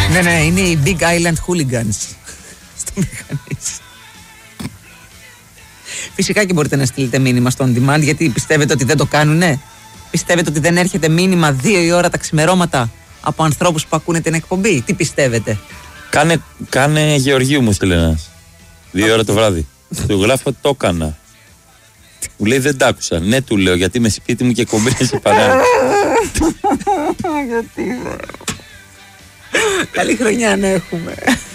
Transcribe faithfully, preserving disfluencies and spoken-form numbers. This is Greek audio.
Ναι, ναι, είναι οι Big Island Hooligans. Στο μηχανής. Φυσικά και μπορείτε να στείλετε μήνυμα στο on demand, γιατί πιστεύετε ότι δεν το κάνουνε. Πιστεύετε ότι δεν έρχεται μήνυμα δύο η ώρα τα ξημερώματα από ανθρώπους που ακούνε την εκπομπή. Τι πιστεύετε? Κάνε, κάνε Γεωργίου μου, στείλε ένας. Δύο ώρα το βράδυ. Του γράφω το έκανα. Μου λέει δεν τ' άκουσα. Ναι, του λέω, γιατί είμαι σπίτι μου και εκπομπή σε παρέα. Γιατί. Καλή χρονιά να έχουμε.